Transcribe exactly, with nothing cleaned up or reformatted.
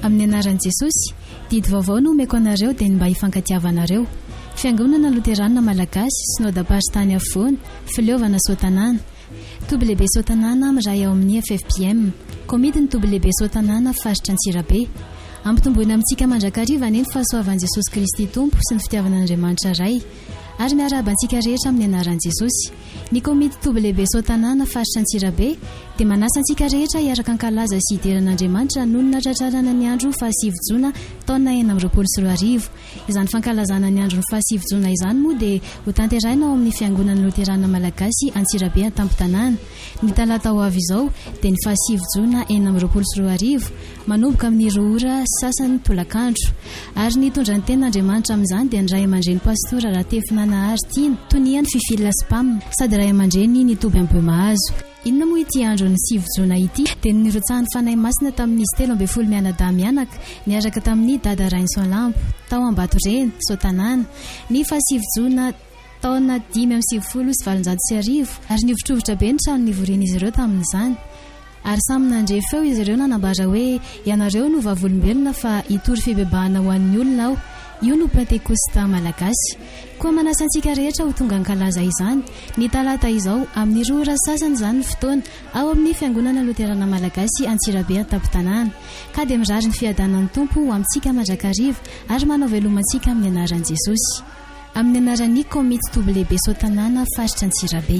Amin'ny anaran'i Jesosy, didy vaovao no omeko anareo dia mba hifankatiavanareo. Fiangonana Loterana Malagasy, Synodam-paritany afovoany, Fileovana Soatanana. Toby-lehibe Soatanana miray ao amin'ny F F P M. Komidiny Toby-lehibe Soatanana faritra Antsirabe. Ampitomboina amintsika mandrakariva ny fahasoavan'i Jesosy Kristy Tompo sy ny fitiavan'Andriamanitra Ray. Ary miarahaba antsika rehetra amin'ny anaran'i Jesosy. Ny komity Toby-lehibe Soatanana faritra Antsirabe dia manasa antsika rehetra hiaraka ankalaza sy hideran'Andriamanitra noho ny tratrarana ny andro fahasivy jona taona enina amby roapolo sy roa arivo. Izany fankalazana ny andro ny fahasivy jona izany moa dia ho tanteraina ao amin'ny Fiangonana Loterana Malagasy Antsirabe Antampotanana. Ny talata ho avy izao dia ny fahasivy jona enina amby roapolo sy roa arivo manomboka amin'ny roa ora sasany tolakandro. Ary ny tondra ny ten'Andriamanitra amin'izany dia ny ray aman-dreny pastora Ratefinana Artina Toniany Fifila Spam sady ray aman-dreny ny Toby Ambemahazo. Inona moa ity andro ny sivy jona ity dia nirotsahan'ny fanahy masina tamin'izy telo amby folo mianadahy mianaka niaraka tamin'ny dada Rainsoalampo tao Ambatoreny Soatanana. Ny fahasivy jona taona dimy amby sivy folo sy valonjato sy arivo ary nivotrovotra be ny trano nivorian'izy ireo tamin'izany. Ary samy nandre feo izy ireo nanambara hoe ianareo no vavolombelona fa hitory fibebahana ho an'ny olona aho. Io no Pentekosta Malagasy. Koa manasa antsika rehetra ho tonga ankalaza izany. Ny talata izao amin'ny roa ora sasany izany ny fotoana ao amin'ny Fiangonana Loterana Malagasy Antsirabe Antampotanana. Ka dia mirary ny fiadanan'ny Tompo ho amintsika mandrakariva ary manao velomantsika amin'ny anaran'i Jesosy. Amin'ny anaran'ny komity Toby-lehibe Soatanana faritra Antsirabe.